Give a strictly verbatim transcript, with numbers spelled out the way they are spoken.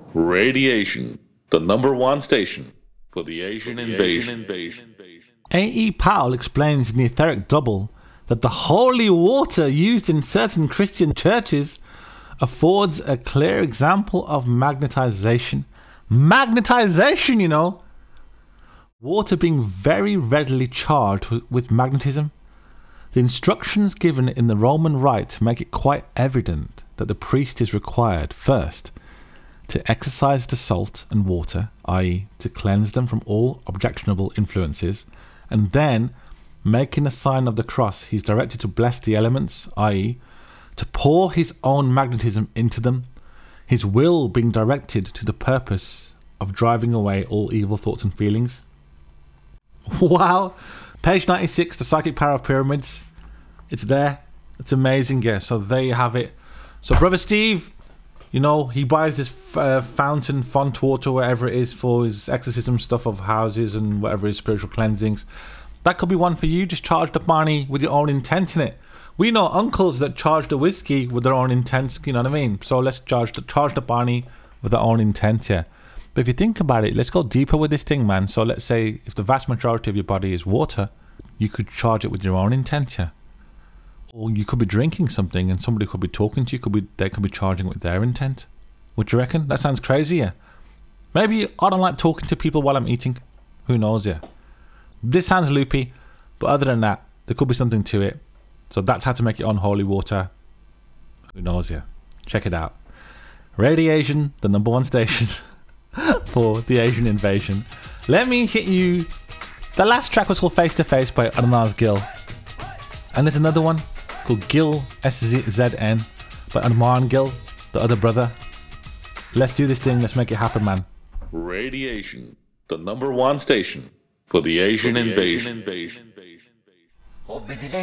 Radiation, the number one station for the Asian for the invasion. Asian invasion. A E. Powell explains in the Etheric Double that the holy water used in certain Christian churches affords a clear example of magnetization. Magnetization, you know! Water being very readily charged with magnetism. The instructions given in the Roman Rite make it quite evident that the priest is required, first, to exorcise the salt and water, that is, to cleanse them from all objectionable influences, and then, making the sign of the cross, he's directed to bless the elements, that is, to pour his own magnetism into them, his will being directed to the purpose of driving away all evil thoughts and feelings. Wow! Page ninety-six, The Psychic Power of Pyramids. It's there. It's amazing, yeah. So there you have it. So Brother Steve, you know, he buys this uh, fountain, font water, whatever it is, for his exorcism stuff of houses and whatever his spiritual cleansings. That could be one for you. Just charge the money with your own intent in it. We know uncles that charge the whiskey with their own intent, you know what I mean? So let's charge the, charge the money with their own intent, yeah. But if you think about it, let's go deeper with this thing, man. So let's say if the vast majority of your body is water, you could charge it with your own intent, yeah. Or you could be drinking something and somebody could be talking to you, could be they could be charging with their intent. What do you reckon? That sounds crazy, yeah. Maybe I don't like talking to people while I'm eating. Who knows, yeah. This sounds loopy, but other than that, there could be something to it. So that's how to make it on holy water. Who knows, yeah. Check it out. Radiation, the number one station for the Asian invasion. Let me hit you. The last track was called Face to Face by Arnaz Gill. And there's another one called Gill, S Z N, by Arman Gill, the other brother. Let's do this thing. Let's make it happen, man. Radiation, the number one station for the Asian, for the invasion. Asian invasion.